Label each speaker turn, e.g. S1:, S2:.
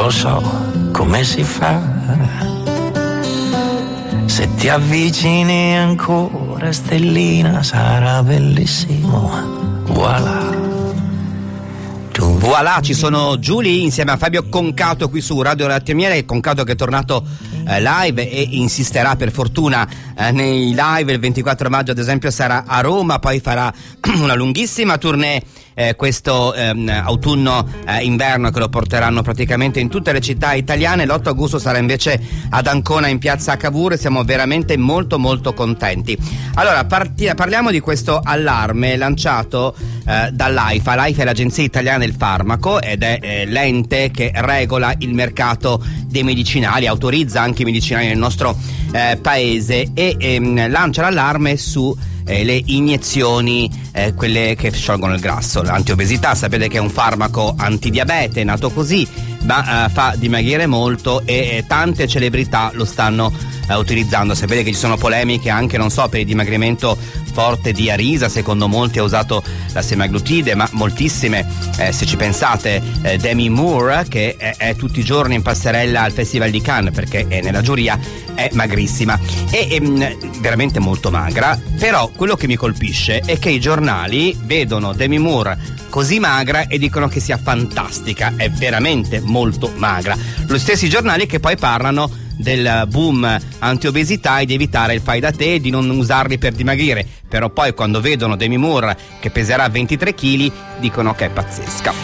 S1: lo so come si fa. Se ti avvicini ancora, stellina, sarà bellissimo.
S2: Voilà, ci sono Giulia insieme a Fabio Concato qui su Radio Latte Miele. Concato che è tornato live e insisterà per fortuna nei live. Il 24 maggio ad esempio sarà a Roma, poi farà una lunghissima tournée questo autunno inverno che lo porteranno praticamente in tutte le città italiane. L'8 agosto sarà invece ad Ancona in piazza Cavour. Siamo veramente molto molto contenti. Allora parliamo di questo allarme lanciato dall'AIFA. L'AIFA è l'Agenzia Italiana del Farmaco ed è l'ente che regola il mercato dei medicinali, autorizza anche i medicinali nel nostro paese e lancia l'allarme su le iniezioni, quelle che sciolgono il grasso. L'antiobesità sapete che è un farmaco antidiabete, è nato così, ma fa dimagrire molto e tante celebrità lo stanno utilizzando. Sapete che ci sono polemiche anche, non so, per il dimagrimento forte di Arisa. Secondo molti ha usato la semaglutide, ma moltissime, se ci pensate, Demi Moore che è tutti i giorni in passerella al Festival di Cannes perché è nella giuria, è magrissima e veramente molto magra. Però quello che mi colpisce è che i giornali vedono Demi Moore così magra e dicono che sia fantastica, è veramente molto magra. Lo stessi giornali che poi parlano del boom antiobesità e di evitare il fai da te e di non usarli per dimagrire, però poi quando vedono Demi Moore che peserà 23 kg dicono che è pazzesca.